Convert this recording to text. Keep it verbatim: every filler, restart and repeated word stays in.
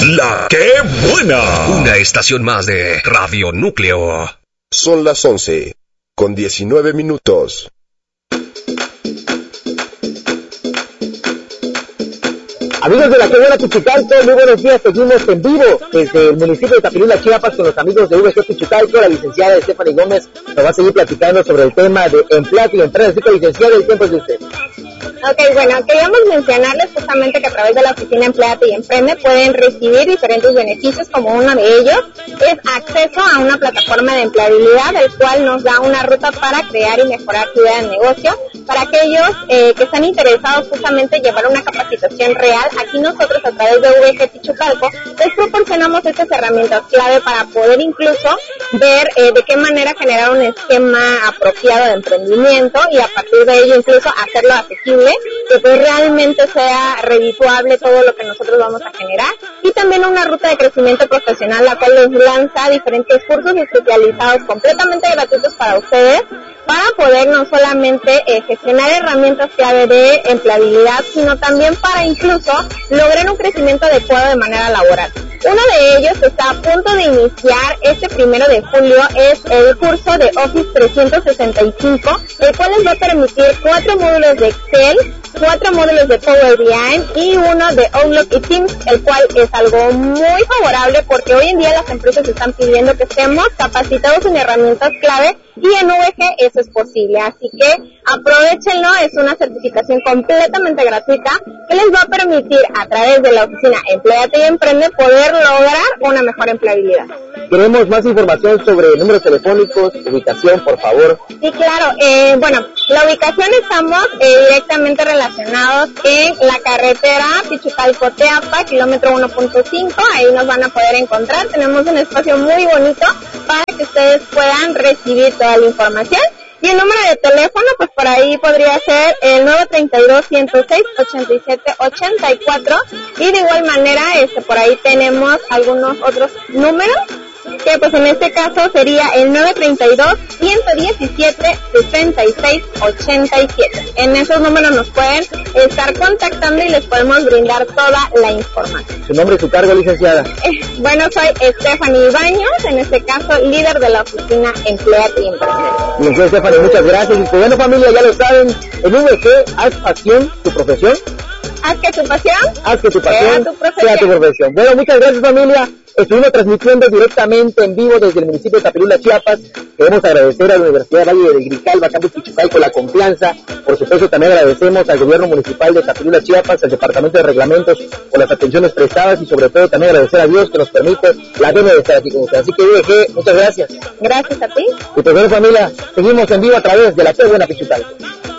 La que buena. Una estación más de Radio Núcleo. Son las once, con diecinueve minutos. Amigos de la que buena Pichucalco, muy buenos días, seguimos en vivo desde el municipio de Tapirula, Chiapas, con los amigos de V G Pichucalco. La licenciada Stephanie Gómez nos va a seguir platicando sobre el tema de empleado y empresa. Así que, licenciada, el tiempo es de usted. Ok, bueno, queríamos mencionarles justamente que a través de la oficina Empléate y Emprende pueden recibir diferentes beneficios, como uno de ellos es acceso a una plataforma de empleabilidad, el cual nos da una ruta para crear y mejorar su idea de negocio. Para aquellos eh, que están interesados justamente en llevar una capacitación real, aquí nosotros a través de V G Pichucalco les proporcionamos estas herramientas clave para poder incluso ver eh, de qué manera generar un esquema apropiado de emprendimiento y a partir de ello incluso hacerlo accesible, que pues realmente sea redituable todo lo que nosotros vamos a generar, y también una ruta de crecimiento profesional, la cual les lanza diferentes cursos especializados completamente gratuitos para ustedes, para poder no solamente eh, gestionar herramientas clave de empleabilidad, sino también para incluso lograr un crecimiento adecuado de manera laboral. Uno de ellos que está a punto de iniciar este primero de julio es el curso de Office trescientos sesenta y cinco, el cual les va a permitir cuatro módulos de Excel, cuatro módulos de Power B I y uno de Outlook y Teams, el cual es algo muy favorable porque hoy en día las empresas están pidiendo que estemos capacitados en herramientas clave y en V G eso es posible, así que aprovechenlo. Es una certificación completamente gratuita que les va a permitir a través de la oficina Empléate y Emprende poder lograr una mejor empleabilidad. Queremos más información sobre números telefónicos, ubicación, por favor. Sí, claro. Eh, bueno, la ubicación estamos eh, directamente relacionados en la carretera Pichucalco-Teapa, kilómetro uno punto cinco. Ahí nos van a poder encontrar. Tenemos un espacio muy bonito para que ustedes puedan recibir toda la información. Y el número de teléfono, pues por ahí podría ser el nueve tres dos, ciento seis, ochenta y siete ochenta y cuatro. Y de igual manera, este por ahí tenemos algunos otros números, que pues en este caso sería el nueve tres dos, ciento diecisiete, sesenta y seis ochenta y siete. En esos números nos pueden estar contactando y les podemos brindar toda la información. ¿Su nombre y su cargo, licenciada? Eh, bueno, soy Stephanie Baños, en este caso líder de la oficina Empléate y Emprende. Licenciada Stephanie, muchas gracias. Y pues bueno, familia, ya lo saben, en V G, haz pasión tu profesión. Haz que tu pasión, haz que tu pasión sea tu profesión. Sea tu profesión. Bueno, muchas gracias, familia. Estuvimos transmitiendo directamente en vivo desde el municipio de Tapirula, Chiapas. Queremos agradecer a la Universidad Valle de Grijalva, Campus Pichucalco, la confianza. Por supuesto, también agradecemos al gobierno municipal de Tapirula, Chiapas, al departamento de reglamentos por las atenciones prestadas y sobre todo también agradecer a Dios que nos permite la demo de estar aquí con ustedes. Así que V G, muchas gracias. Gracias a ti. Y pues bueno, familia, seguimos en vivo a través de la que buena Pichucalco.